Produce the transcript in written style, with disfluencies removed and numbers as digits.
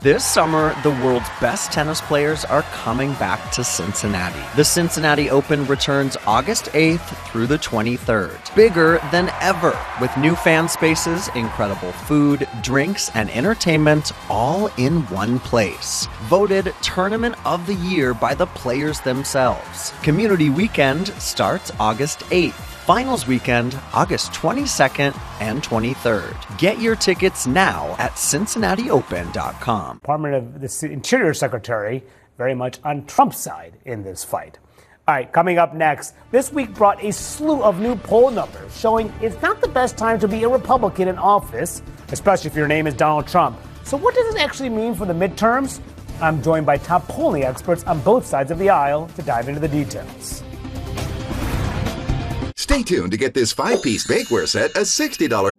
This summer, the world's best tennis players are coming back to Cincinnati. The Cincinnati Open returns August 8th through the 23rd. Bigger than ever, with new fan spaces, incredible food, drinks, and entertainment all in one place. Voted Tournament of the Year by the players themselves. Community Weekend starts August 8th. Finals weekend, August 22nd and 23rd. Get your tickets now at CincinnatiOpen.com. Department of the Interior Secretary very much on Trump's side in this fight. All right, coming up next, this week brought a slew of new poll numbers showing it's not the best time to be a Republican in office, especially if your name is Donald Trump. So what does it actually mean for the midterms? I'm joined by top polling experts on both sides of the aisle to dive into the details. Stay tuned to get this 5-piece bakeware set, a $60